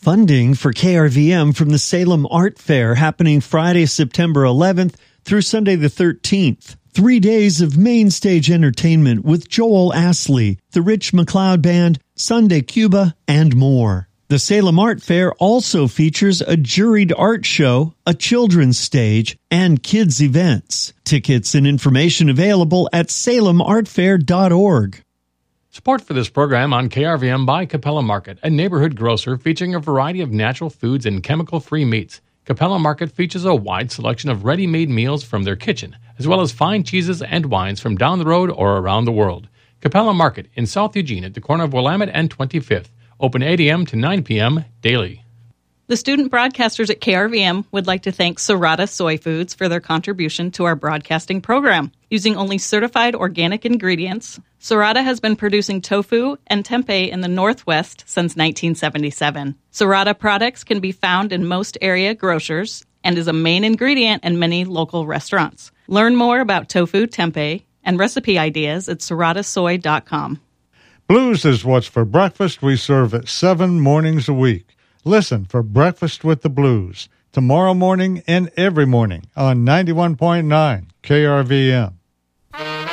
Funding for KRVM from the Salem Art Fair happening Friday, September 11th through Sunday the 13th. 3 days of main stage entertainment with Joel Astley, the Rich McLeod Band, Sunday Cuba, and more. The Salem Art Fair also features a juried art show, a children's stage, and kids' events. Tickets and information available at salemartfair.org. Support for this program on KRVM by Capella Market, a neighborhood grocer featuring a variety of natural foods and chemical-free meats. Capella Market features a wide selection of ready-made meals from their kitchen, as well as fine cheeses and wines from down the road or around the world. Capella Market in South Eugene at the corner of Willamette and 25th. Open 8 a.m. to 9 p.m. daily. The student broadcasters at KRVM would like to thank Serrata Soy Foods for their contribution to our broadcasting program. Using only certified organic ingredients, Serrata has been producing tofu and tempeh in the Northwest since 1977. Serrata products can be found in most area grocers and is a main ingredient in many local restaurants. Learn more about tofu tempeh and recipe ideas at serratasoy.com. Blues is what's for breakfast we serve at 7 mornings a week. Listen for Breakfast with the Blues tomorrow morning and every morning on 91.9 KRVM.